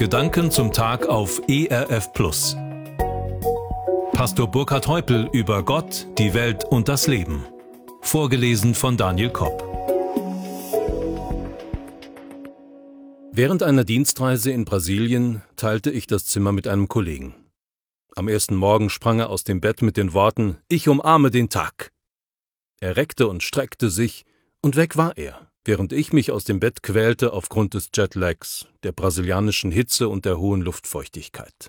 Gedanken zum Tag auf ERF Plus. Pastor Burkhard Heupel über Gott, die Welt und das Leben. Vorgelesen von Daniel Kopp. Während einer Dienstreise in Brasilien teilte ich das Zimmer mit einem Kollegen. Am ersten Morgen sprang er aus dem Bett mit den Worten: „Ich umarme den Tag." Er reckte und streckte sich, und weg war er, während ich mich aus dem Bett quälte aufgrund des Jetlags, der brasilianischen Hitze und der hohen Luftfeuchtigkeit.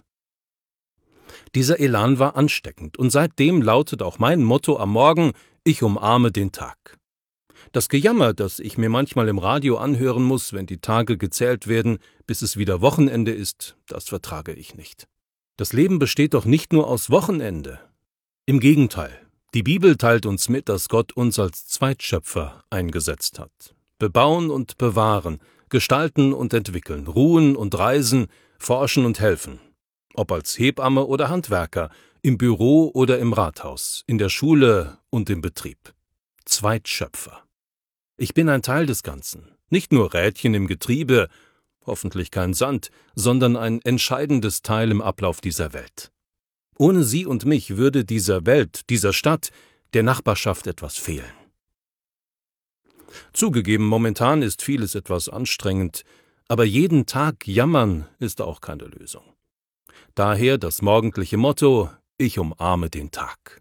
Dieser Elan war ansteckend, und seitdem lautet auch mein Motto am Morgen: Ich umarme den Tag. Das Gejammer, das ich mir manchmal im Radio anhören muss, wenn die Tage gezählt werden, bis es wieder Wochenende ist, das vertrage ich nicht. Das Leben besteht doch nicht nur aus Wochenende. Im Gegenteil, die Bibel teilt uns mit, dass Gott uns als Zweitschöpfer eingesetzt hat. Bebauen und bewahren, gestalten und entwickeln, ruhen und reisen, forschen und helfen. Ob als Hebamme oder Handwerker, im Büro oder im Rathaus, in der Schule und im Betrieb. Zweitschöpfer. Ich bin ein Teil des Ganzen, nicht nur Rädchen im Getriebe, hoffentlich kein Sand, sondern ein entscheidendes Teil im Ablauf dieser Welt. Ohne Sie und mich würde dieser Welt, dieser Stadt, der Nachbarschaft etwas fehlen. Zugegeben, momentan ist vieles etwas anstrengend, aber jeden Tag jammern ist auch keine Lösung. Daher das morgendliche Motto: Ich umarme den Tag.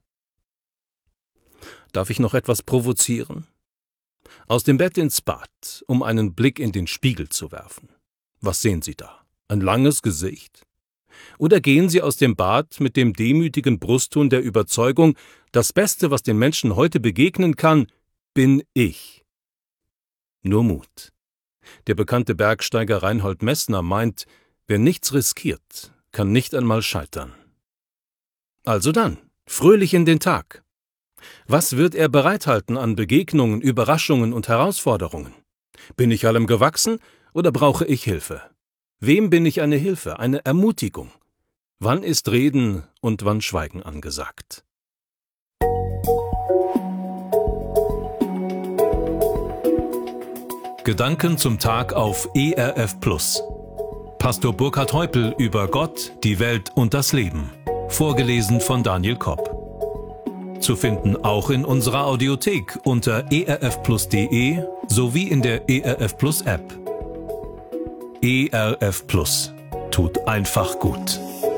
Darf ich noch etwas provozieren? Aus dem Bett ins Bad, um einen Blick in den Spiegel zu werfen. Was sehen Sie da? Ein langes Gesicht? Oder gehen Sie aus dem Bad mit dem demütigen Brustton der Überzeugung, das Beste, was den Menschen heute begegnen kann, bin ich? Nur Mut. Der bekannte Bergsteiger Reinhold Messner meint, wer nichts riskiert, kann nicht einmal scheitern. Also dann, fröhlich in den Tag. Was wird er bereithalten an Begegnungen, Überraschungen und Herausforderungen? Bin ich allem gewachsen oder brauche ich Hilfe? Wem bin ich eine Hilfe, eine Ermutigung? Wann ist Reden und wann Schweigen angesagt? Gedanken zum Tag auf ERF Plus. Pastor Burkhard Heupel über Gott, die Welt und das Leben. Vorgelesen von Daniel Kopp. Zu finden auch in unserer Audiothek unter erfplus.de sowie in der ERF Plus App. ERF Plus tut einfach gut.